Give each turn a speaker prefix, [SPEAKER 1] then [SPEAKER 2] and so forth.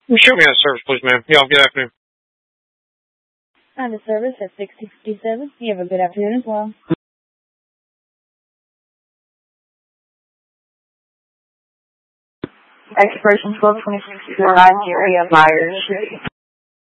[SPEAKER 1] Show me that service, please, ma'am. Y'all, good afternoon.
[SPEAKER 2] On the service at 6057. You have a good afternoon as well.
[SPEAKER 3] Expiration 12/26/09, area Myers.